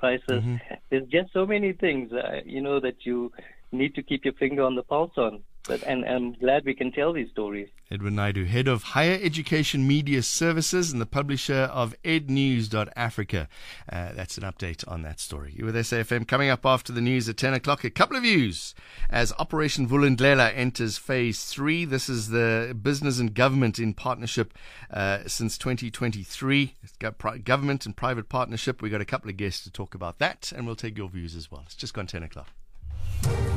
crisis. There's just so many things, that you need to keep your finger on the pulse on. And I'm glad we can tell these stories. Edwin Naidu, Head of Higher Education Media Services and the publisher of ednews.africa. That's an update on that story. You're with SAFM. Coming up after the news at 10 o'clock, a couple of views as Operation Vulindlela enters phase 3. This is the business and government in partnership since 2023. It's got government and private partnership. We've got a couple of guests to talk about that, and we'll take your views as well. It's just gone 10 o'clock.